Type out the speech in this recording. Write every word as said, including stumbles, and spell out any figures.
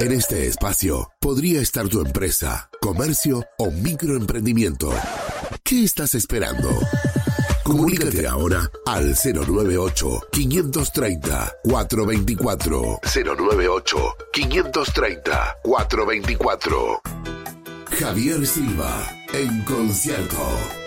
En este espacio podría estar tu empresa, comercio o microemprendimiento. ¿Qué estás esperando? Comunícate ahora al cero nueve ocho, quinientos treinta, cuatrocientos veinticuatro. cero nueve ocho, quinientos treinta, cuatrocientos veinticuatro. Javier Silva, en concierto.